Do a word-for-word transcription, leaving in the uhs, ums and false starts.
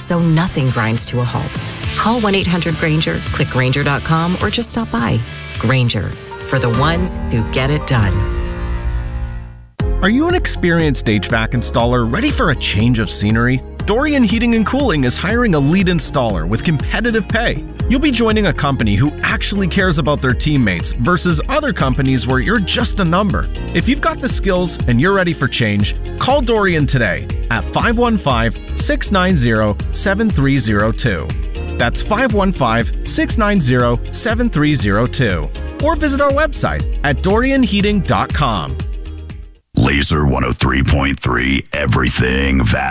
so nothing grinds to a halt. Call one eight hundred Grainger, click Grainger dot com, or just stop by. Grainger, for the ones who get it done. Are you an experienced H V A C installer ready for a change of scenery? Dorian Heating and Cooling is hiring a lead installer with competitive pay. You'll be joining a company who actually cares about their teammates versus other companies where you're just a number. If you've got the skills and you're ready for change, call Dorian today at five one five, six nine zero, seven three zero two. That's five one five, six nine zero, seven three zero two. Or visit our website at dorian heating dot com. Laser one oh three point three, everything V A